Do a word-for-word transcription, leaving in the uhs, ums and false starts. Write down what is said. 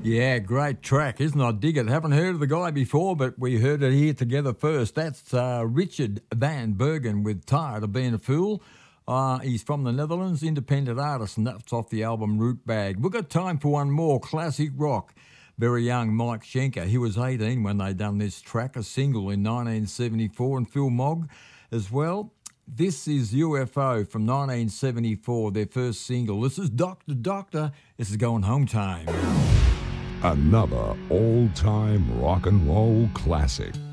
Yeah, great track, isn't it? I dig it. Haven't heard of the guy before, but we heard it here together first. That's uh, Richard Van Bergen with Tired of Being a Fool. Uh, he's from the Netherlands, independent artist, and that's off the album Root Bag. We've got time for one more, classic rock. Very young Mike Schenker. He was eighteen when they done this track, a single in nineteen seventy-four, and Phil Mogg as well. This is U F O from nineteen seventy-four, their first single. This is Doctor Doctor. This is Going Home Time. Another old-time rock and roll classic.